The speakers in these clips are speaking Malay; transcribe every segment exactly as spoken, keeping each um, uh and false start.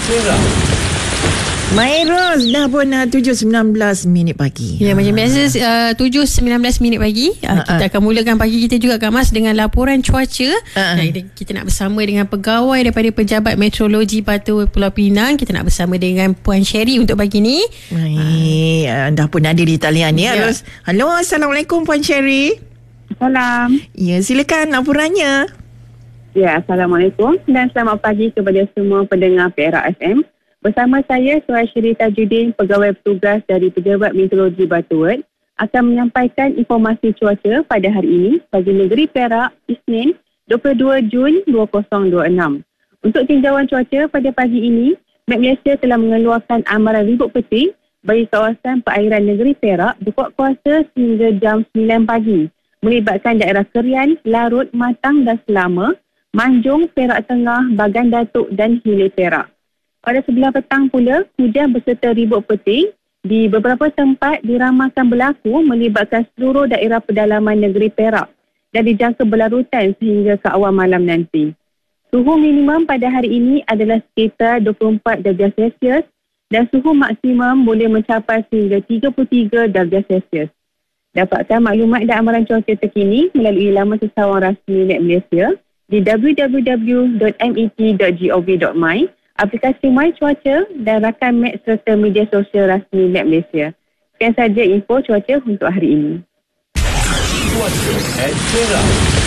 Cerah. Mairos, dah pun uh, tujuh sembilan belas minit pagi. Ya, macam biasa uh, tujuh sembilan belas minit pagi uh, Kita akan mulakan pagi kita juga, Kak Mas, dengan laporan cuaca. uh, kita, kita nak bersama dengan pegawai daripada Pejabat Meteorologi Batu Pulau Pinang. Kita nak bersama dengan Puan Sherry untuk pagi ni. Hai, uh, dah pun ada di talian ya, ya. Ros. Halo, Assalamualaikum Puan Sherry. Salam. Ya, silakan laporannya. Ya, Assalamualaikum dan selamat pagi kepada semua pendengar Perak F M. Bersama saya, Tuan Sherry Tajuddin, Pegawai Petugas dari Pejabat Meteorologi Batuan, akan menyampaikan informasi cuaca pada hari ini bagi negeri Perak, Isnin, dua puluh dua Jun dua ribu dua puluh enam. Untuk tinjauan cuaca pada pagi ini, Met Malaysia telah mengeluarkan amaran ribut peti bagi kawasan perairan negeri Perak berkuat kuasa sehingga jam sembilan pagi, melibatkan daerah Kerian, Larut, Matang dan Selama, Manjung, Perak Tengah, Bagan Datuk dan Hilir Perak. Pada sebelah petang pula, hujan berserta ribut peti di beberapa tempat diramalkan berlaku melibatkan seluruh daerah pedalaman negeri Perak dan dijangka berlarutan sehingga ke awal malam nanti. Suhu minimum pada hari ini adalah sekitar dua puluh empat darjah Celsius dan suhu maksimum boleh mencapai sehingga tiga puluh tiga darjah Celsius. Dapatkan maklumat dan amaran cuaca terkini melalui laman sesawang rasmi Met Malaysia di w w w dot met dot gov dot my, aplikasi My Cuaca dan rakan Met serta media sosial rasmi Met Malaysia. Sekian saja info cuaca untuk hari ini. Cuaca at Cerah.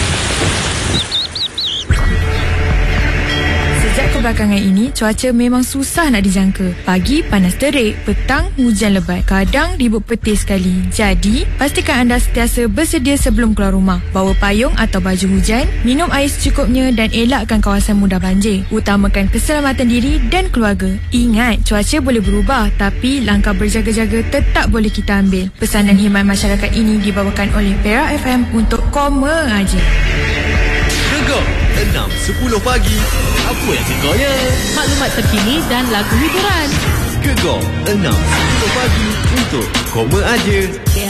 Sejak kebelakangan ini, cuaca memang susah nak dijangka. Pagi panas terik, petang hujan lebat, kadang ribut petir sekali. Jadi, pastikan anda sentiasa bersedia sebelum keluar rumah. Bawa payung atau baju hujan, minum air secukupnya dan elakkan kawasan mudah banjir. Utamakan keselamatan diri dan keluarga. Ingat, cuaca boleh berubah, tapi langkah berjaga-jaga tetap boleh kita ambil. Pesanan khidmat masyarakat ini dibawakan oleh Perak F M untuk Koma Aje. Gegar enam sepuluh pagi. Apa yang gegarnya? Maklumat terkini dan lagu hiburan. Gegar enam sepuluh pagi untuk Koma Aje.